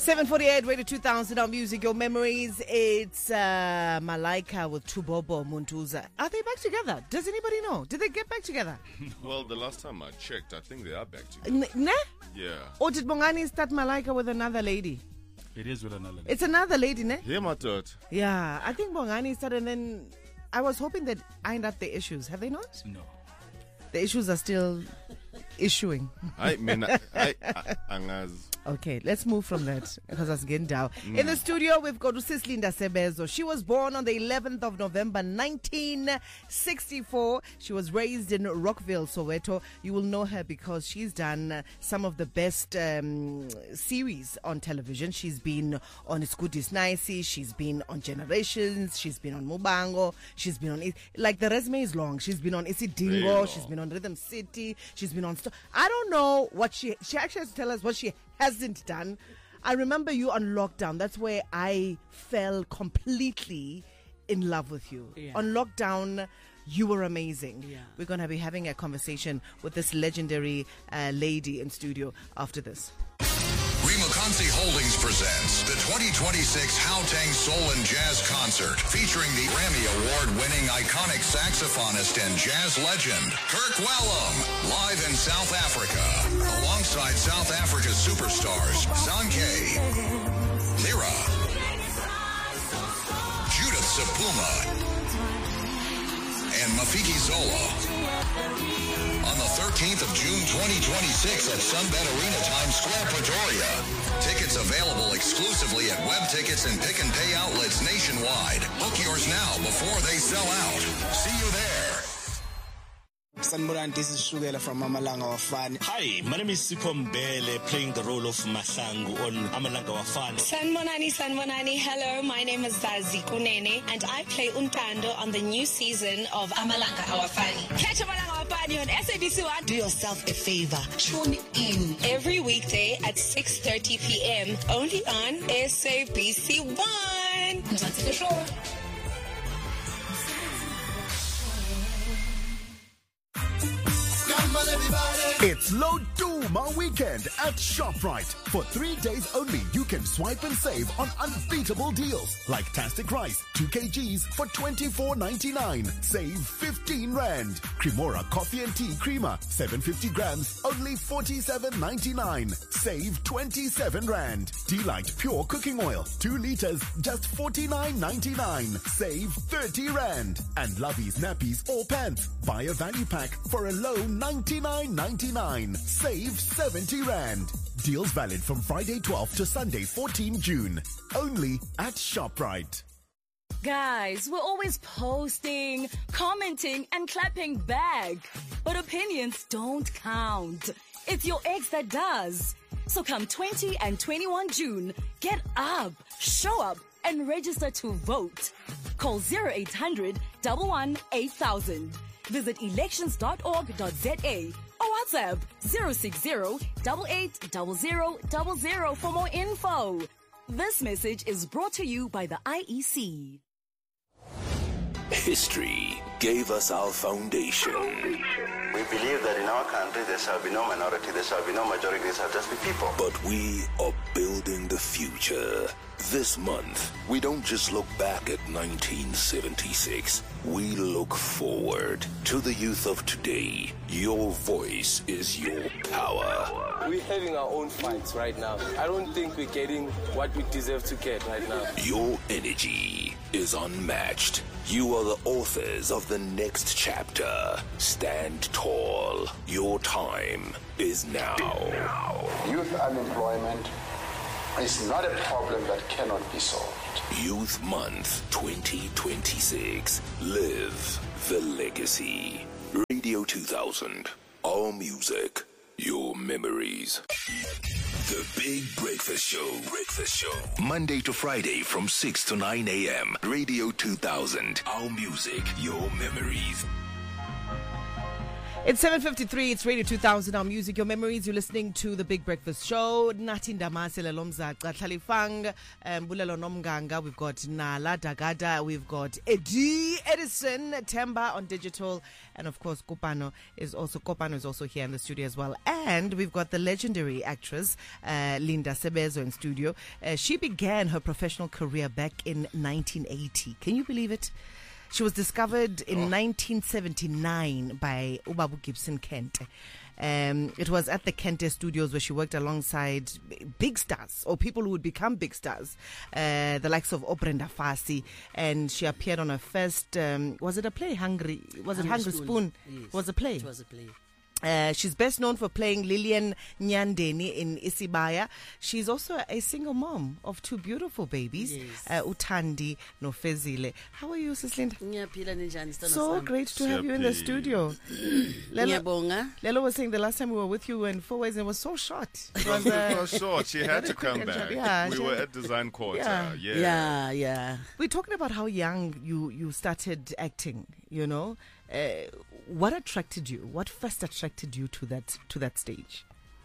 7:48, Radio 2000, our music, your memories. It's Malaika with Tubobo Muntuza. Are they back together? Does anybody know? Did they get back together? Well, the last time I checked, I think they are back together. Yeah. Or did Bongani start Malaika with another lady? It is with another lady. It's another lady, ne? Yeah, my thought. Yeah, I think Bongani started, and then I was hoping they'd ironed out the issues. Have they not? No. The issues are still issuing. Okay, let's move from that because I was getting down. In the studio, we've got Sislinda Sebezo. She was born on the 11th of November, 1964. She was raised in Rockville, Soweto. You will know her because she's done some of the best series on television. She's been on It's Good It's Nicey. She's been on Generations. She's been on Mubango. She's been on, like, the resume is long. She's been on Isidingo. She's been on Rhythm City. She's been on I don't know what she actually has to tell us what she hasn't done. I remember you on Lockdown. That's where I fell completely in love with you. Yeah. On Lockdown, you were amazing. Yeah. We're going to be having a conversation with this legendary lady in studio after this. Remokansi Holdings presents the 2026 Gauteng Soul and Jazz Concert featuring the Grammy Award-winning iconic saxophonist and jazz legend Kirk Whalum, live in South Africa, alongside South Africa's superstars Zanke, Lyra, Judith Sapuma, and Mafiki Zola. On the 13th of June 2026 at Sunbet Arena, Times Square, Pretoria. Tickets available exclusively at web tickets and pick and pay outlets nationwide. Book yours now before they sell out. See you there. Sanborn, this is Shugela from Amalanga Wafani. Hi, my name is Sipho Mbele, playing the role of Mahlangu on Amalanga Wafani. Sanbonani, hello, my name is Zazi Kunene, and I play Untando on the new season of Amalanga Wafani. Catch Amalanga Wafani on SABC 1. Do yourself a favor, tune in every weekday at 6:30 p.m. only on SABC 1. That's the show. It's Load Duma weekend at ShopRite. For 3 days only, you can swipe and save on unbeatable deals like Tastic Rice, 2 kgs for $24.99. Save 15 Rand. Cremora Coffee and Tea Creamer, 750 grams, only $47.99. Save 27 Rand. Delight Pure Cooking Oil, 2 liters, just $49.99. Save 30 Rand. And Lovey's Nappies or Pants. Buy a value pack for a low $99.99. Save 70 Rand. Deals valid from Friday 12 to Sunday 14 June. Only at ShopRite. Guys, we're always posting, commenting, and clapping back. But opinions don't count. It's your ex that does. So come 20 and 21 June, get up, show up, and register to vote. Call 0800 11 8000. Visit elections.org.za or WhatsApp 060-880000 for more info. This message is brought to you by the IEC. History gave us our foundation. We believe that in our country there shall be no minority, there shall be no majority, there shall just be people. But we are building the future. This month, we don't just look back at 1976. We look forward to the youth of today. Your voice is your power. We're having our own fights right now. I don't think we're getting what we deserve to get right now. Your energy is unmatched. You are the authors of the next chapter. Stand tall. Your time is now. Youth unemployment is not a problem that cannot be solved. Youth Month 2026. Live the legacy. Radio 2000. Our music. Your memories. The Big Breakfast Show. Monday to Friday from 6 to 9 a.m. Radio 2000. Our music. Your memories. It's 7:53. It's Radio 2000. Our music, your memories. You're listening to the Big Breakfast Show. Nathi Ndamase Lomzaca Tlalifang, Bulelo Nomganga. We've got Nala Dagada. We've got Eddie Edison Temba on digital, and of course Kopano is also here in the studio as well. And we've got the legendary actress Linda Sebezo in studio. She began her professional career back in 1980. Can you believe it? She was discovered in 1979 by Ubabu Gibson Kente. It was at the Kente Studios where she worked alongside big stars, or people who would become big stars, the likes of Brenda Fassie. And she appeared on her first, was it a play, Hungry? Was it Hungry Spoon? Yes. It was a play. It was a play. She's best known for playing Lillian Nyandeni in Isibaya. She's also a single mom of two beautiful babies, Yes. Utandi Nofezile. How are you, Sis Linda? Ngiyaphila ninjani sithando So sami? great to have you in the studio. Ngiyabonga. Lelo was saying the last time we were with you in 4 ways, and it was so short. It was, It was short. She had to come back. Yeah, we she were had- at Design Quarter. Yeah. Yeah. We're talking about how young you started acting, you know. What attracted you? What first attracted you to that stage?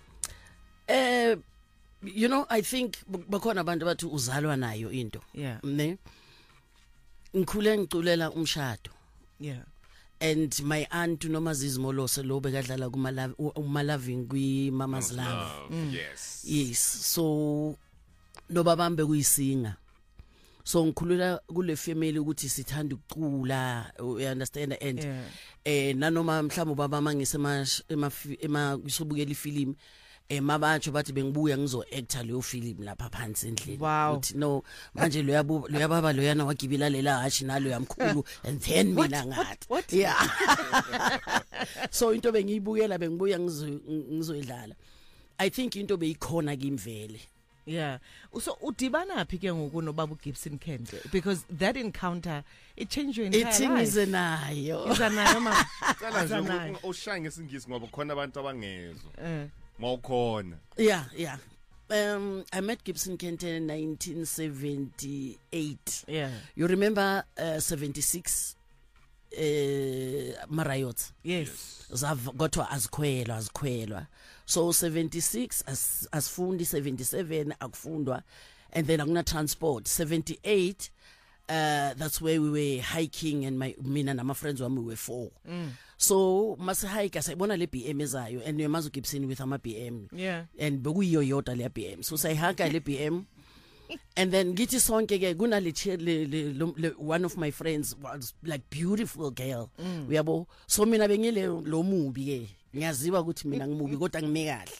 You know, I think bakhona abantu bathi uzalwa nayo into. Yeah. Ne? Ngikhule ngiculela umshado. Yeah. And my aunt uNomazizi Molose lo bekadlala kumalaving kwi Mama's Love. Yes. Yes. So no babambe kuyisinga. So ngikhulula kule family ukuthi sithanda ukucula, you understand, and nanoma mhlawumbe baba mangisema kusubukela ifilm mabatsho bathi bengibuya ngizo actor leyo film lapha phansi endlini. Wow. Uthi no manje lo yababa loyana wagibela lela hashi nalo yamkhulu and then mina ngathi what? Yeah. So into bengiyibukela bengibuya ngizoidlala. I think into beyikhona kimvele. Yeah. So udibana phi ke ngoku noBabu Gibson Kente, because that encounter it changed your entire life. Ithi nayo. Izanayo ma. Cala nje ushaya ngesingisi ngoba khona abantu abangezwa. Mawukhona. Yeah. I met Gibson Kente in 1978. Yeah. You remember 76 Marriott? Yes. Zavatwa azkhwelwa. So 76 asfundi, 77 akufundwa, and then akuna transport. 78 that's where we were hiking, and mina nama friends wami were 4. So mase hike asayibona le BM ezayo, and uyamazi uGibson with ama BM. Yeah. And bekuyiyo yodwa le BM. So sayihaka le BM. And then ngithi sonke ke kunale one of my friends was like beautiful girl. Uyabo. So mina bengile lo mubi ke. Ngiyaziwa ukuthi mina ngimubi kodwa ngime kahle.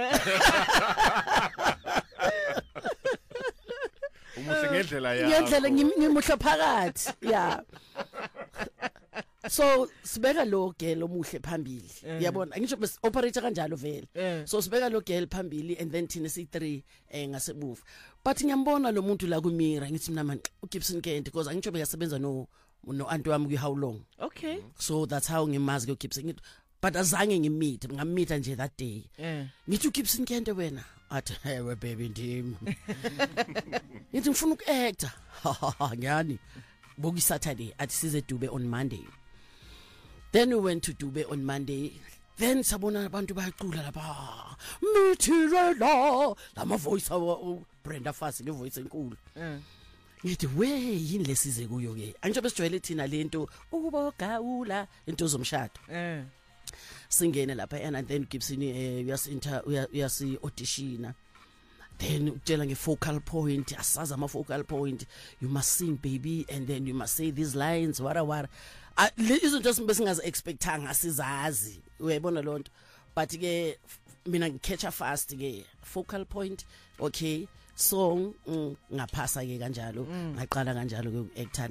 Umuhle ngendlela yakho. Ngendlela ngimuhle phakathi. Yeah. So sibeka lo girl omuhle phambili. Uyabona ngisho bes operator kanjalo vele. So sibeka lo girl phambili, and then thina si3 ngasemuva. But ngiyambona lo muntu la kuMira ngithi mina manje uGibson Kente, because angisho bekasebenza no aunty wami ku how long. Okay. So that's how ngimazi ke uGibson. But azange ngimeet, ngammeet nje that day. Ngithi uGibson Kente wena. Athi we baby ndim. Ngithi ngifuna ukuactor. Ngiyani. Boki Saturday athi size Dube on Monday. Then we went to Dube on Monday. Then sabona abantu bayacula lapha. Mithirela. Lama voice of Brenda Fassie, le voice enkulu. Ngithi we yini lesize kuyo ke. Angisho besijwayele thina lento ukubogawula into zomshado. Singene lapha, and then Gibson uyasi audition. Then utshela nge-focal point, asazi ama-focal point, you must sing baby, and then you must say these lines, wara. Izinto besingazi-expectanga sizazi, uyayibona loo nto. But ke mina ngicatcha fast ke, focal point, okay, song ngaphasa ke kanjalo, ngaqala kanjalo ke uku-actor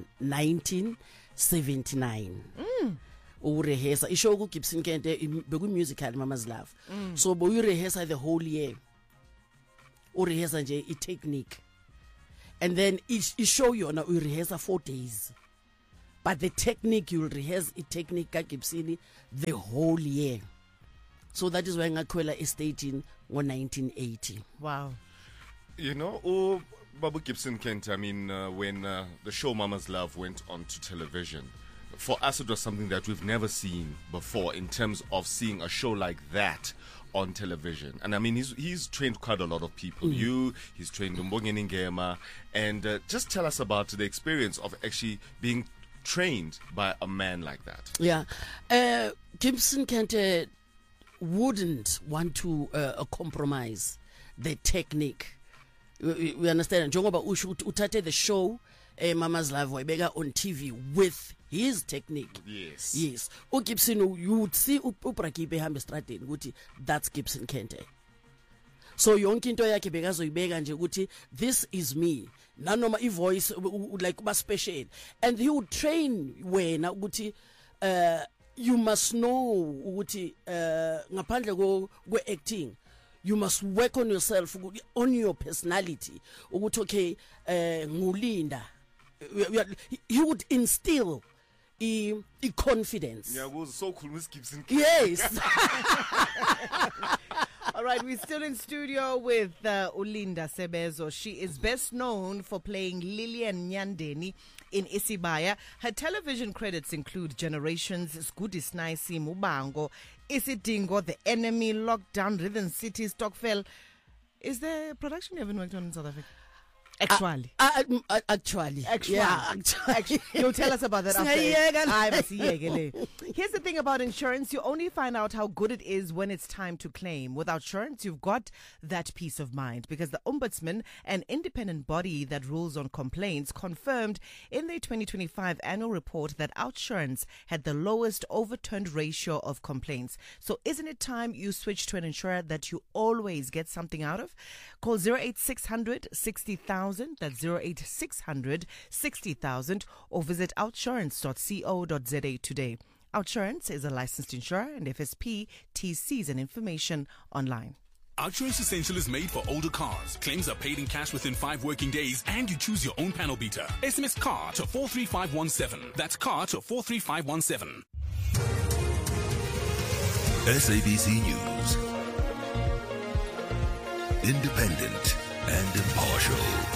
1979. Urehesa isho ku Gibson Kente beku musical Mama's Love. So boyu rehearsa the whole year. Urehesa nje I technique. And then it show yona u rehearsa 4 days. But the technique you'll rehearse I technique ka Gibson the whole year. So that is why ngakhwela staging ngo 1980. Wow. You know, Babu Gibson Kente, I mean, when the show Mama's Love went on to television, for us, it was something that we've never seen before in terms of seeing a show like that on television. And I mean, he's trained quite a lot of people. He's trained Mbongeni Ngema. And just tell us about the experience of actually being trained by a man like that. Yeah. Gibson Kente wouldn't want to compromise the technique. We understand. Njengoba usho uthathe the show Mama's Live wayibeka on TV with his technique. Yes. Gibson, you would see uBrakibe ehamba estradeni ukuthi that's Gibson Kente. So yonke into yakhe bekazoyibeka nje ukuthi this is me. Nanoma voice like ba special, and he would train wena ukuthi you must know ukuthi ngaphandle kwe acting, you must work on yourself, on your personality, ukuthi okay ngulinda. He would instill confidence. Yeah, it was so cool, Miss Gibson. Yes. All right, we're still in studio with Ulinda Sebezo. She is best known for playing Lillian Nyandeni in Isibaya. Her television credits include Generations, Skudis Naisi, Mubango, Isidingo, The Enemy, Lockdown, Rhythm City, Stockfell. Is there production you haven't worked on in South Africa? Actually. Actually. You'll tell us about that after. Here's the thing about insurance. You only find out how good it is when it's time to claim. With Outsurance, you've got that peace of mind because the Ombudsman, an independent body that rules on complaints, confirmed in their 2025 annual report that Outsurance had the lowest overturned ratio of complaints. So isn't it time you switch to an insurer that you always get something out of? Call 08600 60,000. That's 08600 60,000 or visit outsurance.co.za today. Outsurance is a licensed insurer and FSP TCs and information online. Outsurance Essential is made for older cars. Claims are paid in cash within 5 working days and you choose your own panel beater. SMS CAR to 43517. That's CAR to 43517. SABC News. Independent and impartial.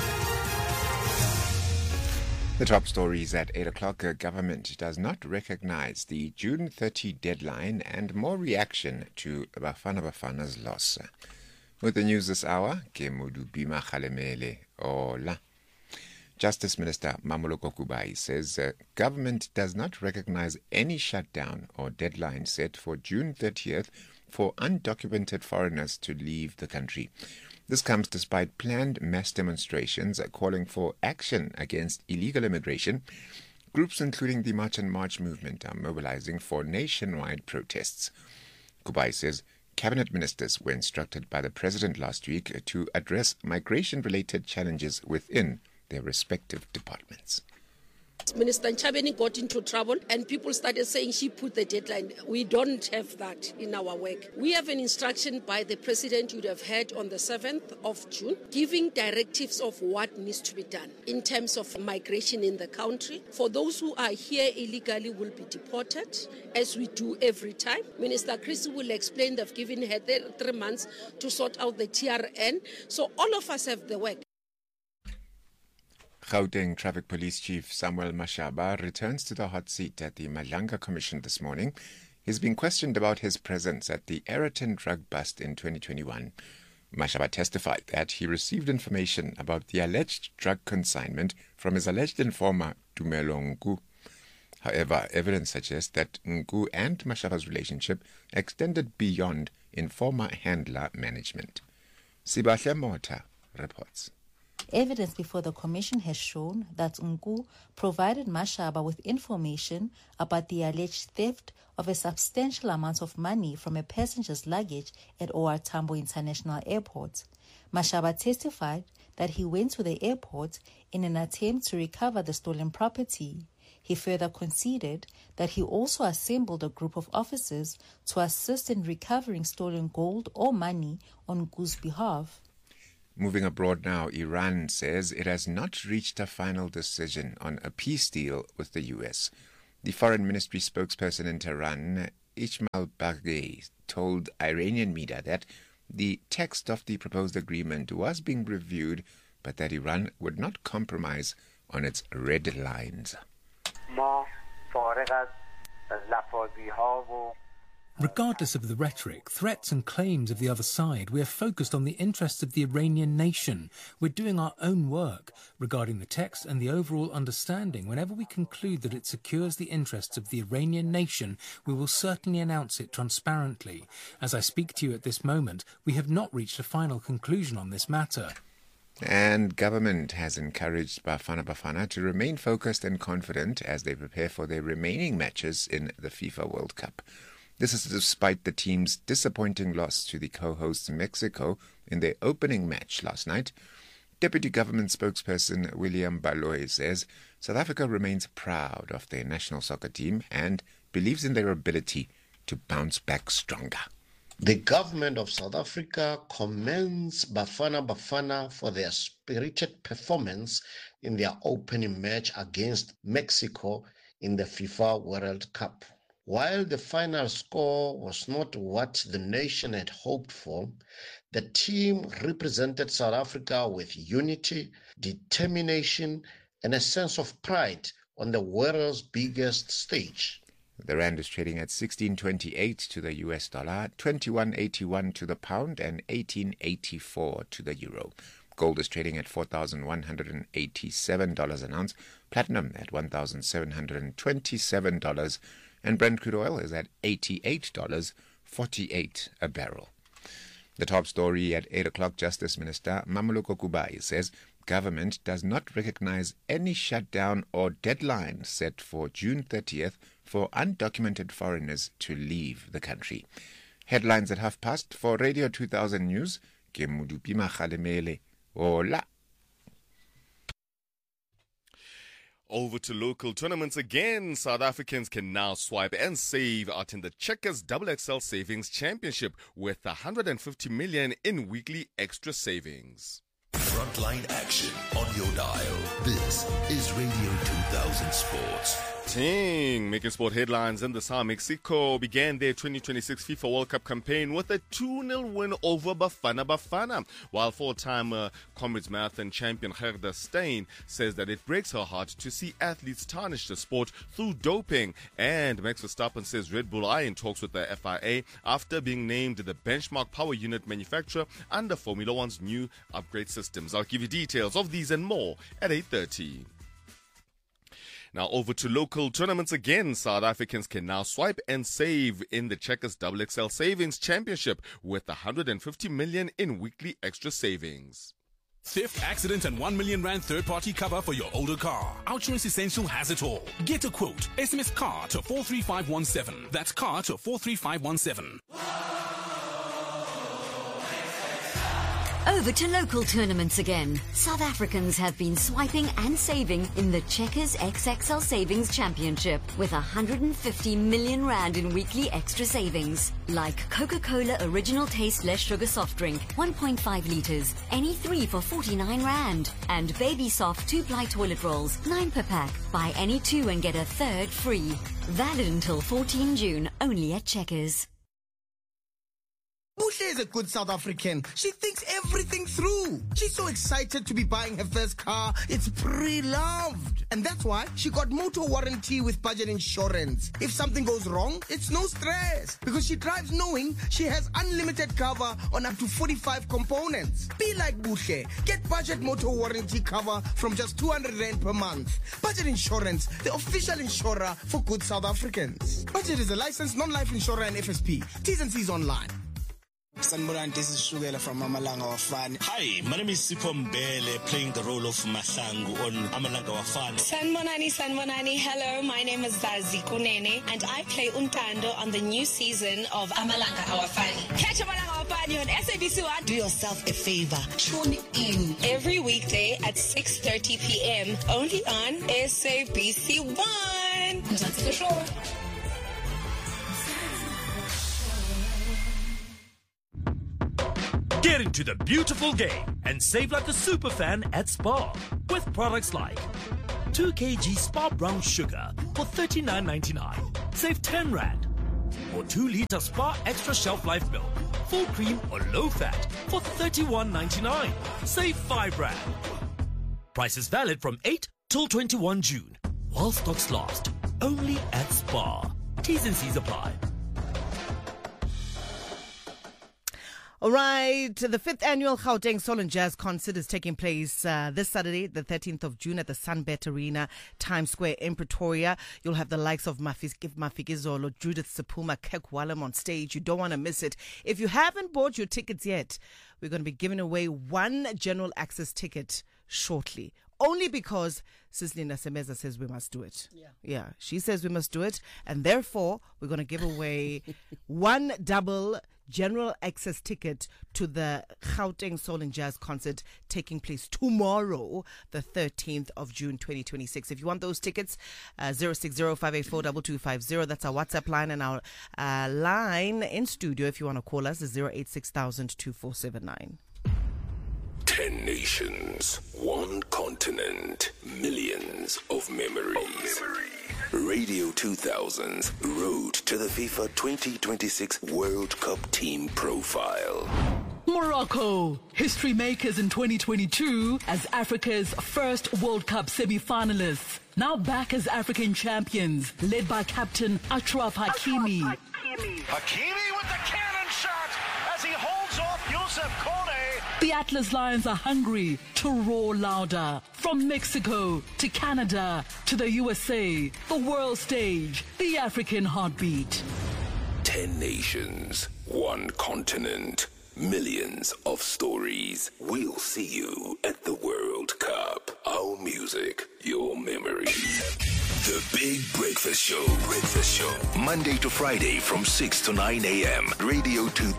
The top stories at 8 o'clock. Government does not recognize the June 30 deadline and more reaction to Bafana Bafana's loss. With the news this hour, Kemudu Bima Khalemele Ola. Justice Minister Mamoloko Kubai says government does not recognize any shutdown or deadline set for June 30th for undocumented foreigners to leave the country. This comes despite planned mass demonstrations calling for action against illegal immigration. Groups including the March and March movement are mobilizing for nationwide protests. Kubai says cabinet ministers were instructed by the president last week to address migration-related challenges within their respective departments. Minister Nchabeni got into trouble and people started saying she put the deadline. We don't have that in our work. We have an instruction by the president you'd have heard on the 7th of June giving directives of what needs to be done in terms of migration in the country. For those who are here illegally will be deported, as we do every time. Minister Chrissy will explain they've given her 3 months to sort out the TRN. So all of us have the work. Gauteng Traffic Police Chief Samuel Mashaba returns to the hot seat at the Malanga Commission this morning. He's been questioned about his presence at the Aeroton drug bust in 2021. Mashaba testified that he received information about the alleged drug consignment from his alleged informer, Tumelo Nku. However, evidence suggests that Nku and Mashaba's relationship extended beyond informer-handler management. Sibahle Mota reports. Evidence before the commission has shown that Nku provided Mashaba with information about the alleged theft of a substantial amount of money from a passenger's luggage at OR Tambo International Airport. Mashaba testified that he went to the airport in an attempt to recover the stolen property. He further conceded that he also assembled a group of officers to assist in recovering stolen gold or money on Nku's behalf. Moving abroad now, Iran says it has not reached a final decision on a peace deal with the U.S. The Foreign Ministry spokesperson in Tehran, Ismail Baghei, told Iranian media that the text of the proposed agreement was being reviewed, but that Iran would not compromise on its red lines. ما فارغ Regardless of the rhetoric, threats and claims of the other side, we are focused on the interests of the Iranian nation. We're doing our own work regarding the text and the overall understanding. Whenever we conclude that it secures the interests of the Iranian nation, we will certainly announce it transparently. As I speak to you at this moment, we have not reached a final conclusion on this matter. And government has encouraged Bafana Bafana to remain focused and confident as they prepare for their remaining matches in the FIFA World Cup. This is despite the team's disappointing loss to the co-hosts Mexico in their opening match last night. Deputy Government spokesperson William Baloyi says South Africa remains proud of their national soccer team and believes in their ability to bounce back stronger. The government of South Africa commends Bafana Bafana for their spirited performance in their opening match against Mexico in the FIFA World Cup. While the final score was not what the nation had hoped for, the team represented South Africa with unity, determination, and a sense of pride on the world's biggest stage. The rand is trading at 16.28 to the US dollar, 21.81 to the pound, and 18.84 to the euro. Gold is trading at $4,187 an ounce, platinum at $1,727, and Brent crude oil is at $88.48 a barrel. The top story at 8 o'clock, Justice Minister Mamoloko Kubai says government does not recognize any shutdown or deadline set for June 30th for undocumented foreigners to leave the country. Headlines at 5:30 for Radio 2000 News. Ke Modupi Makgalemele. Hola. Over to local tournaments again. South Africans can now swipe and save out in the Checkers XXL Savings Championship with 150 million in weekly extra savings. Frontline action on your dial. This is Radio 2000 Sports. Ting, making sport headlines in the South. Mexico began their 2026 FIFA World Cup campaign with a 2-0 win over Bafana Bafana, while four-time Comrades Marathon champion Gerda Steyn says that it breaks her heart to see athletes tarnish the sport through doping. And Max Verstappen says Red Bull are in talks with the FIA after being named the benchmark power unit manufacturer under Formula One's new upgrade systems. I'll give you details of these and more at 8:30. Now over to local tournaments again. South Africans can now swipe and save in the Checkers XXL Savings Championship with 150 million in weekly extra savings. Theft, accident, and 1 million rand third-party cover for your older car. Outsurance Essential has it all. Get a quote. SMS CAR to 43517. That's CAR to 43517. Over to local tournaments again. South Africans have been swiping and saving in the Checkers XXL Savings Championship with 150 million rand in weekly extra savings. Like Coca-Cola Original Taste Less Sugar Soft Drink, 1.5 litres, any 3 for 49 rand. And Baby Soft 2-ply toilet rolls, 9 per pack. Buy any 2 and get a third free. Valid until 14 June, only at Checkers. Buhle is a good South African. She thinks everything through. She's so excited to be buying her first car. It's pre-loved. And that's why she got motor warranty with budget insurance. If something goes wrong, it's no stress. Because she drives knowing she has unlimited cover on up to 45 components. Be like Buhle. Get budget motor warranty cover from just 200 rand per month. Budget Insurance, the official insurer for good South Africans. Budget is a licensed non-life insurer and FSP. T's and C's online. Sanibonani, this is Shugela from Amalanga Wafani. Hi, my name is Sipho Mbele, playing the role of Mahlangu on Amalanga Wafani. Sanibonani, hello, my name is Zazi Kunene, and I play Untando on the new season of Amalanga Wafani. Catch Amalanga Wafani on SABC 1. Do yourself a favor, tune in every weekday at 6:30 p.m. only on SABC 1. Mzansi Show. Get into the beautiful game and save like a super fan at Spar with products like 2 kg Spar brown sugar for 39.99. Save 10 rand. Or 2 litre Spar extra shelf life milk, full cream or low fat for 31.99. Save 5 rand. Price is valid from 8 till 21 June while stocks last. only at Spa. T's and C's apply. All right, the 5th annual Gauteng Soul and Jazz concert is taking place this Saturday, the 13th of June at the Sunbet Arena, Times Square in Pretoria. You'll have the likes of Mafikizolo, Judith Sepuma, Kek Wallam on stage. You don't want to miss it. If you haven't bought your tickets yet, we're going to be giving away one general access ticket shortly. Only because Sislina Semeza says we must do it. Yeah, she says we must do it. And therefore, we're going to give away one double general access ticket to the Gauteng Soul and Jazz concert taking place tomorrow, the 13th of June 2026. If you want those tickets, 060-584-2250. That's our WhatsApp line, and our line in studio, if you want to call us, is 086-000-2479. 10 nations, one continent, millions of memories. Radio 2000's Road to the FIFA 2026 World Cup team profile. Morocco, history makers in 2022 as Africa's first World Cup semi-finalists. Now back as African champions, led by captain Achraf Hakimi. Hakimi with the cannon shot as he holds off Youssef Kone. The Atlas Lions are hungry to roar louder. From Mexico to Canada to the USA, the world stage, the African heartbeat. 10 nations, one continent, millions of stories. We'll see you at the World Cup. Our music, your memories. The Big Breakfast Show. Monday to Friday from 6 to 9 a.m. Radio 2.